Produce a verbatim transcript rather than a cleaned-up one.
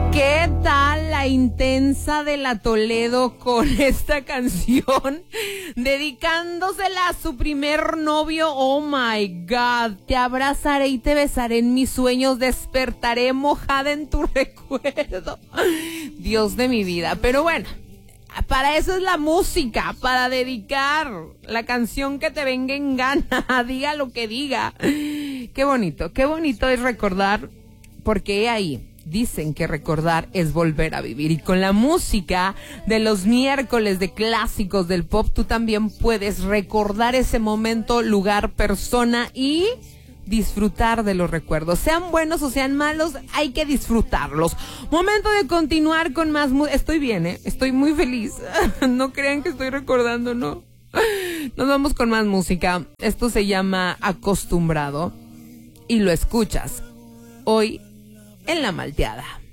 ¿Qué tal la intensa de la Toledo con esta canción? Dedicándosela a su primer novio. Oh my God. Te abrazaré y te besaré en mis sueños. Despertaré mojada en tu recuerdo. Dios de mi vida. Pero bueno, para eso es la música, para dedicar la canción que te venga en gana, diga lo que diga. Qué bonito, qué bonito es recordar, porque ahí dicen que recordar es volver a vivir. Y con la música de los miércoles de clásicos del pop, tú también puedes recordar ese momento, lugar, persona y disfrutar de los recuerdos. Sean buenos o sean malos, hay que disfrutarlos. Momento de continuar con más música. Estoy bien, ¿eh? Estoy muy feliz. No crean que estoy recordando, ¿no? Nos vamos con más música. Esto se llama Acostumbrado y lo escuchas hoy en La Malteada.